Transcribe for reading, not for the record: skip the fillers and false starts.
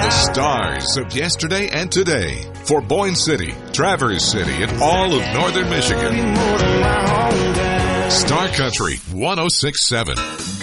the stars of yesterday and today for Boyne City, Traverse City, and all of northern Michigan. Star Country 106.7.